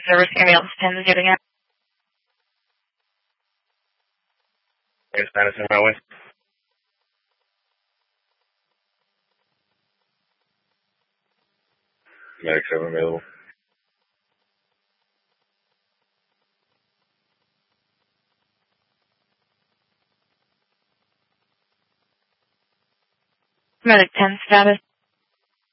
service ambulance 10 is getting out. Yes, Madison Highway. Medic 7 available. Medic 10 status.